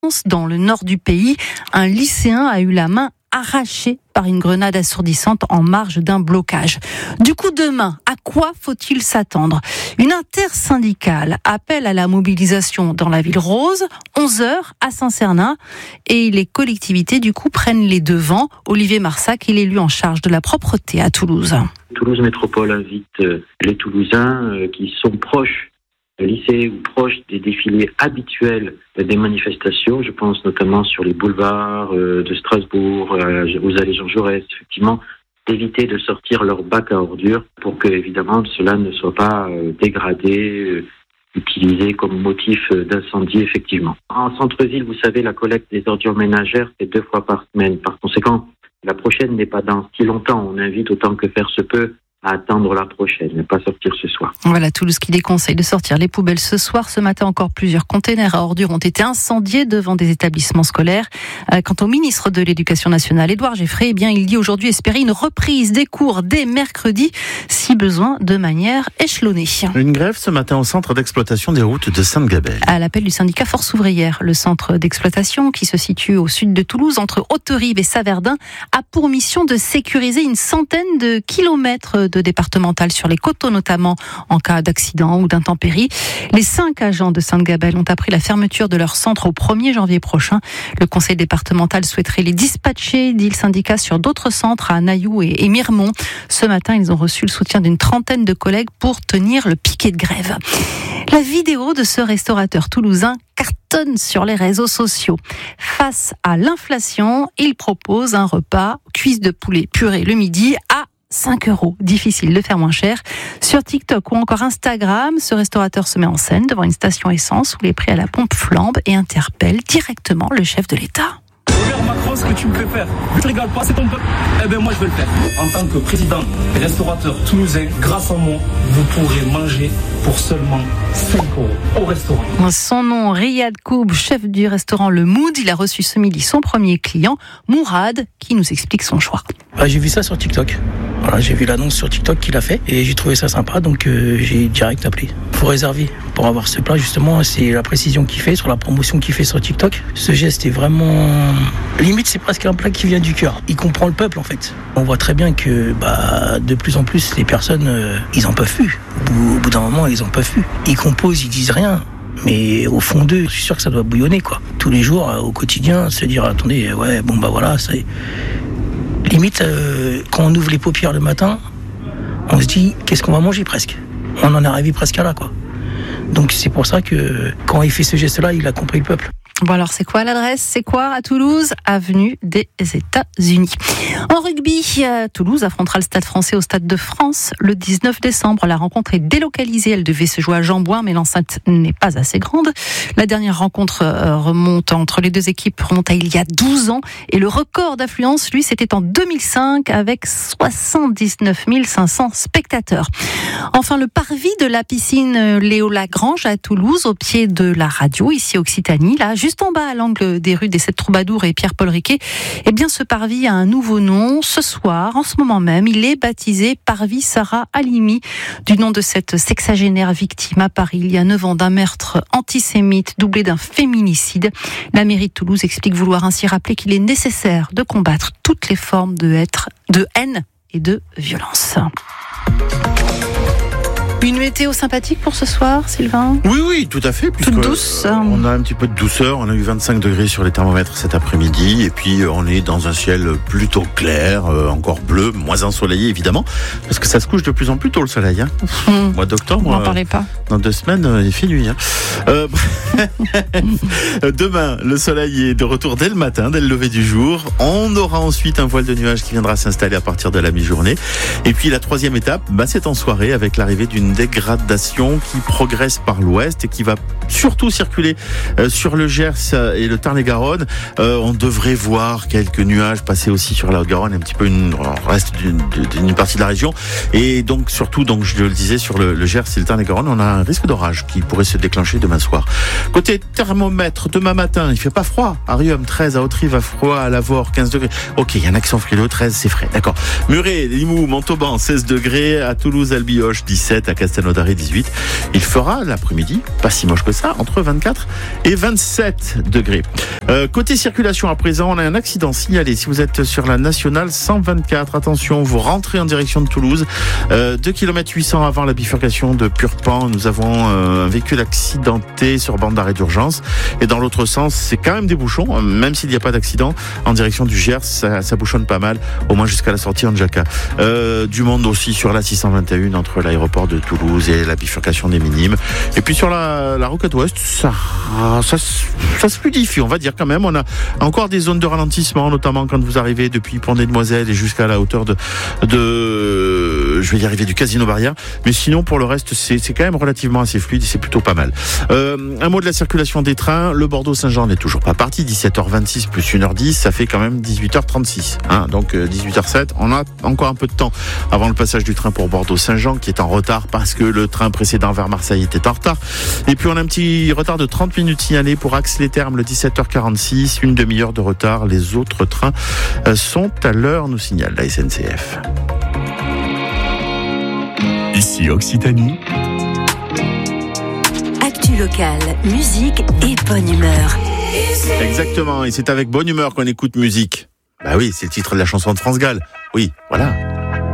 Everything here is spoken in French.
Dans le nord du pays, un lycéen a eu la main arrachée par une grenade assourdissante en marge d'un blocage. Du coup, demain, à quoi faut-il s'attendre ? Une intersyndicale appelle à la mobilisation dans la ville rose, 11h à Saint-Cernin, et les collectivités, du coup, prennent les devants. Olivier Marsac est l'élu en charge de la propreté à Toulouse. Toulouse Métropole invite les Toulousains qui sont proches lycée ou proches des défilés habituels des manifestations. Je pense notamment sur les boulevards de Strasbourg, aux allées Jean Jaurès, effectivement, d'éviter de sortir leur bac à ordures pour que, évidemment, cela ne soit pas dégradé, utilisé comme motif d'incendie, effectivement. En centre-ville, vous savez, la collecte des ordures ménagères, c'est 2 fois par semaine. Par conséquent, la prochaine n'est pas dans si longtemps. On invite autant que faire se peut à attendre la prochaine, ne pas sortir ce soir. Voilà, Toulouse qui déconseille de sortir les poubelles ce soir. Ce matin encore, plusieurs containers à ordures ont été incendiés devant des établissements scolaires. Quant au ministre de l'Éducation nationale, Édouard Geffray, il dit aujourd'hui espérer une reprise des cours dès mercredi, si besoin, de manière échelonnée. Une grève ce matin au centre d'exploitation des routes de Sainte-Gabelle. À l'appel du syndicat Force ouvrière, le centre d'exploitation qui se situe au sud de Toulouse, entre Haute-Rive et Saverdin, a pour mission de sécuriser une centaine de kilomètres de départementales sur les coteaux, notamment en cas d'accident ou d'intempérie. Les 5 agents de Sainte-Gabelle ont appris la fermeture de leur centre au 1er janvier prochain. Le conseil départemental souhaiterait les dispatcher, dit le syndicat, sur d'autres centres à Nailloux et Miremont. Ce matin, ils ont reçu le soutien d'une trentaine de collègues pour tenir le piquet de grève. La vidéo de ce restaurateur toulousain cartonne sur les réseaux sociaux. Face à l'inflation, il propose un repas cuisse de poulet purée le midi à 5 €. Difficile de faire moins cher. Sur TikTok ou encore Instagram, ce restaurateur se met en scène devant une station essence où les prix à la pompe flambent et interpelle directement le chef de l'État. Regarde Macron, ce que tu me fais faire. Je te régale pas, c'est ton peuple. Eh ben moi je vais le faire. En tant que président et restaurateur toulousain, grâce à moi, vous pourrez manger pour seulement 5 € au restaurant. Son nom, Riyad Koub, chef du restaurant Le Mood. Il a reçu ce midi son premier client, Mourad, qui nous explique son choix. J'ai vu ça sur TikTok. Voilà, j'ai vu l'annonce sur TikTok qu'il a fait et j'ai trouvé ça sympa, donc j'ai direct appelé. Faut réserver pour avoir ce plat, justement. C'est la précision qu'il fait sur la promotion qu'il fait sur TikTok. Ce geste est vraiment... Limite, c'est presque un plat qui vient du cœur. Il comprend le peuple, en fait. On voit très bien que de plus en plus, les personnes, ils en peuvent plus. Au bout d'un moment, ils en peuvent plus. Ils composent, ils disent rien. Mais au fond d'eux, je suis sûr que ça doit bouillonner, quoi. Tous les jours, au quotidien, se dire, attendez, voilà, c'est... Limite, quand on ouvre les paupières le matin, on se dit, qu'est-ce qu'on va manger presque ? On en est arrivé presque à là, quoi. Donc c'est pour ça que quand il fait ce geste-là, il a compris le peuple. Bon alors c'est quoi l'adresse ? C'est quoi à Toulouse ? Avenue des États-Unis. En rugby, Toulouse affrontera le Stade français au Stade de France le 19 décembre. La rencontre est délocalisée. Elle devait se jouer à Jean-Bouin, mais l'enceinte n'est pas assez grande. La dernière rencontre entre les deux équipes remonte à il y a 12 ans. Et le record d'affluence, lui, c'était en 2005 avec 79 500 spectateurs. Enfin, le parvis de la piscine Léo Lagrange à Toulouse, au pied de la radio, ici Occitanie, là, juste en bas à l'angle des rues des 7 Troubadours et Pierre-Paul Riquet, ce parvis a un nouveau nom. Ce soir, en ce moment même, il est baptisé Parvis Sarah Halimi, du nom de cette sexagénaire victime à Paris il y a 9 ans d'un meurtre antisémite doublé d'un féminicide. La mairie de Toulouse explique vouloir ainsi rappeler qu'il est nécessaire de combattre toutes les formes de haine et de violence. Une météo sympathique pour ce soir, Sylvain ? Oui, tout à fait. Toute douce. On a un petit peu de douceur. On a eu 25 degrés sur les thermomètres cet après-midi. Et puis, on est dans un ciel plutôt clair, encore bleu, moins ensoleillé, évidemment. Parce que ça se couche de plus en plus tôt, le soleil. Mois d'octobre. N'en parlez pas. Dans 2 semaines, il fait nuit. Demain, le soleil est de retour dès le matin, dès le lever du jour. On aura ensuite un voile de nuages qui viendra s'installer à partir de la mi-journée. Et puis, la 3e étape, c'est en soirée avec l'arrivée d'une dégradation qui progresse par l'ouest et qui va surtout circuler sur le Gers et le Tarn-et-Garonne. On devrait voir quelques nuages passer aussi sur la Haute-Garonne, un petit peu le reste d'une partie de la région. Et donc surtout, je le disais, sur le Gers et le Tarn-et-Garonne, on a un risque d'orage qui pourrait se déclencher demain soir. Côté thermomètre, demain matin, il fait pas froid. À Riom, 13, à Haute-Rive, à froid, à Lavore, 15 degrés. Ok, il y en a qui sont frileux, 13, c'est frais. D'accord. Muret, Limoux, Montauban, 16 degrés. À Toulouse, Albihoche, 17. À Castelnaudary, 18. Il fera l'après-midi, pas si moche que ça. ça entre 24 et 27 degrés. Côté circulation à présent, on a un accident signalé. Si vous êtes sur la nationale 124, attention, vous rentrez en direction de Toulouse. 2 km 800 avant la bifurcation de Purpan, nous avons un véhicule accidenté sur bande d'arrêt d'urgence. Et dans l'autre sens, c'est quand même des bouchons, même s'il n'y a pas d'accident. En direction du Gers, ça bouchonne pas mal, au moins jusqu'à la sortie en Jaca. Du monde aussi sur la 621 entre l'aéroport de Toulouse et la bifurcation des Minimes. Et puis sur la rocade ouest, ça se fluidifie, on va dire quand même. On a encore des zones de ralentissement, notamment quand vous arrivez depuis Pont-des-Demoiselles et jusqu'à la hauteur de je vais y arriver, du Casino Barrière. Mais sinon, pour le reste, c'est quand même relativement assez fluide et c'est plutôt pas mal. Un mot de la circulation des trains. Le Bordeaux-Saint-Jean n'est toujours pas parti. 17h26 plus 1h10, ça fait quand même 18h36. Donc 18h07, on a encore un peu de temps avant le passage du train pour Bordeaux-Saint-Jean, qui est en retard parce que le train précédent vers Marseille était en retard. Et puis on a un petit retard de 30 minutes signalé pour Axe-les-Thermes, le 17h46, une demi-heure de retard. Les autres trains sont à l'heure, nous signale la SNCF. Ici Occitanie. Actu locale, musique et bonne humeur. Exactement, et c'est avec bonne humeur qu'on écoute musique. Bah oui, c'est le titre de la chanson de France Gall. Oui, voilà.